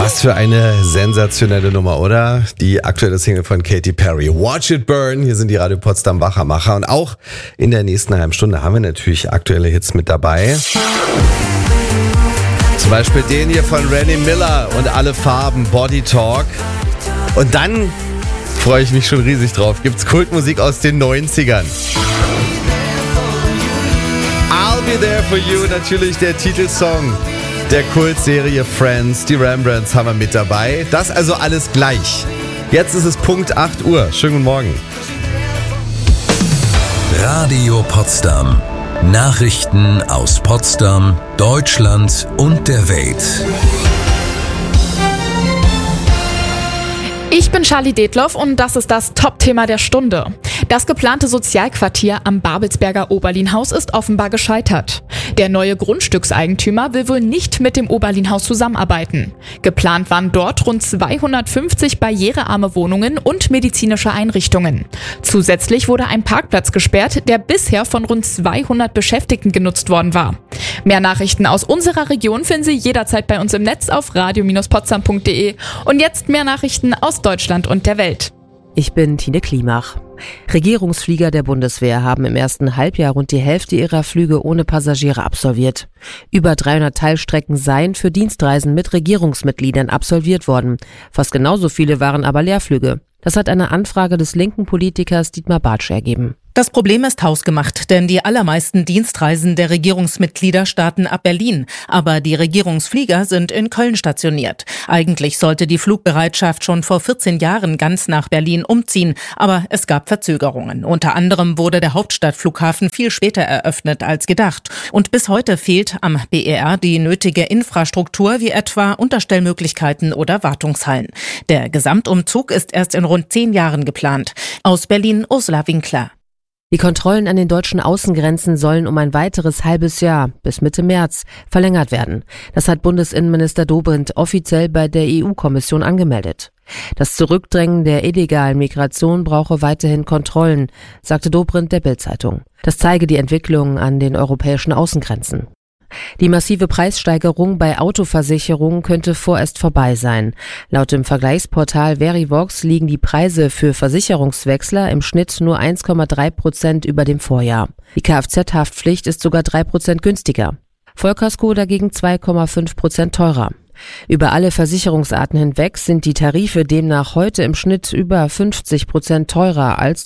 Was für eine sensationelle Nummer, oder? Die aktuelle Single von Katy Perry. Watch It Burn. Hier sind die Radio Potsdam Wachermacher. Und auch in der nächsten halben Stunde haben wir natürlich aktuelle Hits mit dabei. Zum Beispiel den hier von Randy Miller und Alle Farben, Body Talk. Und dann freue ich mich schon riesig drauf. Gibt's Kultmusik aus den 90ern. I'll Be There For You, natürlich der Titelsong der Kultserie Friends. Die Rembrandts haben wir mit dabei. Das also alles gleich. Jetzt ist es Punkt 8 Uhr. Schönen guten Morgen. Radio Potsdam. Nachrichten aus Potsdam, Deutschland und der Welt. Ich bin Charlie Detloff und das ist das Top-Thema der Stunde. Das geplante Sozialquartier am Babelsberger Oberlin-Haus ist offenbar gescheitert. Der neue Grundstückseigentümer will wohl nicht mit dem Oberlin-Haus zusammenarbeiten. Geplant waren dort rund 250 barrierearme Wohnungen und medizinische Einrichtungen. Zusätzlich wurde ein Parkplatz gesperrt, der bisher von rund 200 Beschäftigten genutzt worden war. Mehr Nachrichten aus unserer Region finden Sie jederzeit bei uns im Netz auf radio-potsdam.de. Und jetzt mehr Nachrichten aus Deutschland und der Welt. Ich bin Tine Klimach. Regierungsflieger der Bundeswehr haben im ersten Halbjahr rund die Hälfte ihrer Flüge ohne Passagiere absolviert. Über 300 Teilstrecken seien für Dienstreisen mit Regierungsmitgliedern absolviert worden. Fast genauso viele waren aber Leerflüge. Das hat eine Anfrage des linken Politikers Dietmar Bartsch ergeben. Das Problem ist hausgemacht, denn die allermeisten Dienstreisen der Regierungsmitglieder starten ab Berlin. Aber die Regierungsflieger sind in Köln stationiert. Eigentlich sollte die Flugbereitschaft schon vor 14 Jahren ganz nach Berlin umziehen. Aber es gab Verzögerungen. Unter anderem wurde der Hauptstadtflughafen viel später eröffnet als gedacht. Und bis heute fehlt am BER die nötige Infrastruktur, wie etwa Unterstellmöglichkeiten oder Wartungshallen. Der Gesamtumzug ist erst in rund 10 Jahren geplant. Aus Berlin Ursula Winkler. Die Kontrollen an den deutschen Außengrenzen sollen um ein weiteres halbes Jahr, bis Mitte März, verlängert werden. Das hat Bundesinnenminister Dobrindt offiziell bei der EU-Kommission angemeldet. Das Zurückdrängen der illegalen Migration brauche weiterhin Kontrollen, sagte Dobrindt der Bild-Zeitung. Das zeige die Entwicklung an den europäischen Außengrenzen. Die massive Preissteigerung bei Autoversicherungen könnte vorerst vorbei sein. Laut dem Vergleichsportal Verivox liegen die Preise für Versicherungswechsler im Schnitt nur 1,3% über dem Vorjahr. Die Kfz-Haftpflicht ist sogar 3% günstiger. Vollkasko dagegen 2,5% teurer. Über alle Versicherungsarten hinweg sind die Tarife demnach heute im Schnitt über 50% teurer als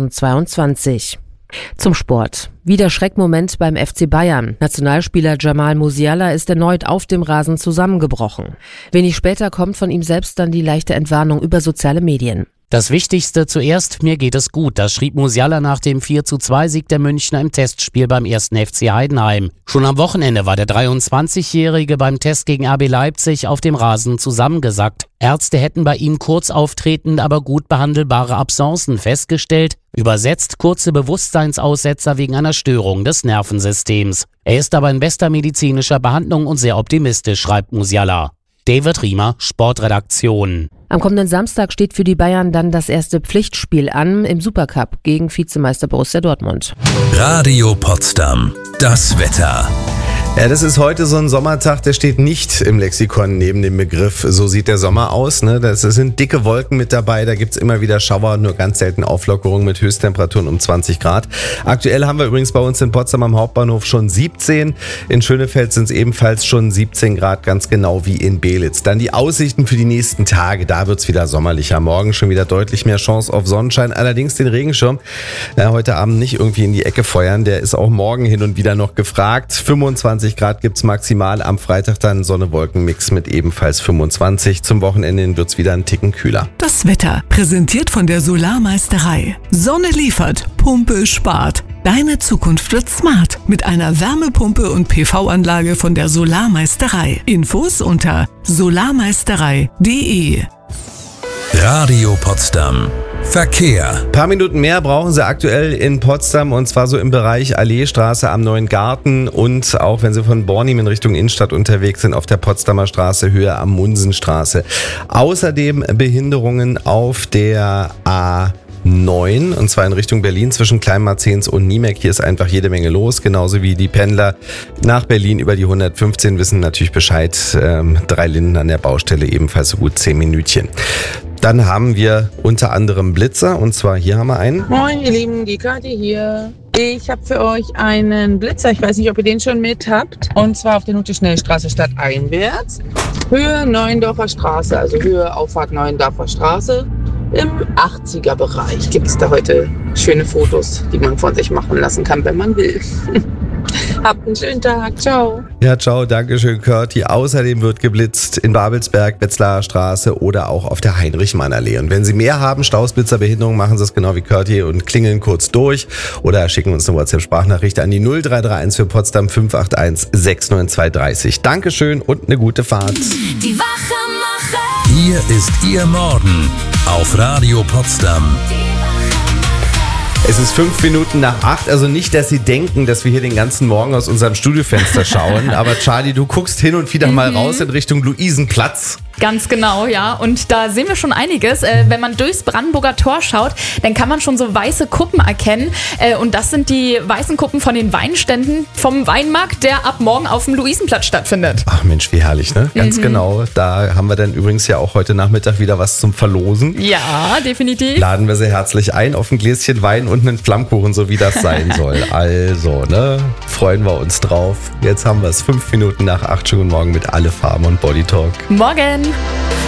2022. Zum Sport. Wieder Schreckmoment beim FC Bayern. Nationalspieler Jamal Musiala ist erneut auf dem Rasen zusammengebrochen. Wenig später kommt von ihm selbst dann die leichte Entwarnung über soziale Medien. Das Wichtigste zuerst, mir geht es gut, das schrieb Musiala nach dem 4:2-Sieg der Münchner im Testspiel beim 1. FC Heidenheim. Schon am Wochenende war der 23-Jährige beim Test gegen RB Leipzig auf dem Rasen zusammengesackt. Ärzte hätten bei ihm kurz auftretende, aber gut behandelbare Absencen festgestellt, übersetzt kurze Bewusstseinsaussetzer wegen einer Störung des Nervensystems. Er ist aber in bester medizinischer Behandlung und sehr optimistisch, schreibt Musiala. David Riemer, Sportredaktion. Am kommenden Samstag steht für die Bayern dann das erste Pflichtspiel an im Supercup gegen Vizemeister Borussia Dortmund. Radio Potsdam. Das Wetter. Ja, das ist heute so ein Sommertag, der steht nicht im Lexikon neben dem Begriff, so sieht der Sommer aus. Ne? Das sind dicke Wolken mit dabei, da gibt's immer wieder Schauer, nur ganz selten Auflockerungen mit Höchsttemperaturen um 20 Grad. Aktuell haben wir übrigens bei uns in Potsdam am Hauptbahnhof schon 17. In Schönefeld sind es ebenfalls schon 17 Grad, ganz genau wie in Belitz. Dann die Aussichten für die nächsten Tage, da wird's wieder sommerlicher. Morgen schon wieder deutlich mehr Chance auf Sonnenschein, allerdings den Regenschirm heute Abend nicht irgendwie in die Ecke feuern, der ist auch morgen hin und wieder noch gefragt. 25 Grad gibt's maximal, am Freitag dann Sonne-Wolken-Mix mit ebenfalls 25. Zum Wochenende hin wird's wieder einen Ticken kühler. Das Wetter, präsentiert von der Solarmeisterei. Sonne liefert, Pumpe spart. Deine Zukunft wird smart mit einer Wärmepumpe und PV-Anlage von der Solarmeisterei. Infos unter solarmeisterei.de. Radio Potsdam. Verkehr. Ein paar Minuten mehr brauchen Sie aktuell in Potsdam, und zwar so im Bereich Alleestraße am Neuen Garten und auch wenn Sie von Bornim in Richtung Innenstadt unterwegs sind, auf der Potsdamer Straße Höhe am Munsenstraße. Außerdem Behinderungen auf der A9 und zwar in Richtung Berlin zwischen Kleinmarzens und Niemek. Hier ist einfach jede Menge los, genauso wie die Pendler nach Berlin über die 115 wissen natürlich Bescheid. 3 Linden an der Baustelle, ebenfalls so gut 10 Minütchen. Dann haben wir unter anderem Blitzer und zwar hier haben wir einen. Moin ihr Lieben, die Kathi hier. Ich habe für euch einen Blitzer, ich weiß nicht, ob ihr den schon mit habt. Und zwar auf der Nute-Schnellstraße stadteinwärts. Höhe Neuendorfer Straße, also Höhe Auffahrt Neuendorfer Straße. Im 80er-Bereich gibt es da heute schöne Fotos, die man von sich machen lassen kann, wenn man will. Habt einen schönen Tag, ciao. Ja, ciao, dankeschön, Curti. Außerdem wird geblitzt in Babelsberg, Wetzlarer Straße oder auch auf der Heinrich-Mann-Allee. Und wenn Sie mehr haben, Staus, Blitzer, Behinderung, machen Sie es genau wie Curti und klingeln kurz durch oder schicken uns eine WhatsApp-Sprachnachricht an die 0331 für Potsdam 581 69230. Dankeschön und eine gute Fahrt. Die Wachemacher. Hier ist Ihr Morgen auf Radio Potsdam. Es ist 5 Minuten nach 8, also nicht, dass Sie denken, dass wir hier den ganzen Morgen aus unserem Studiofenster schauen, aber Charlie, du guckst hin und wieder mal raus in Richtung Luisenplatz. Ganz genau, ja. Und da sehen wir schon einiges. Wenn man durchs Brandenburger Tor schaut, dann kann man schon so weiße Kuppen erkennen. Und das sind die weißen Kuppen von den Weinständen vom Weinmarkt, der ab morgen auf dem Luisenplatz stattfindet. Ach Mensch, wie herrlich, ne? Ganz genau. Da haben wir dann übrigens ja auch heute Nachmittag wieder was zum Verlosen. Ja, definitiv. Laden wir sehr herzlich ein auf ein Gläschen Wein und einen Flammkuchen, so wie das sein soll. Also, ne? Freuen wir uns drauf. Jetzt haben wir es 5 Minuten nach 8. Schönen Morgen mit Alle Farben und Body Talk. Morgen.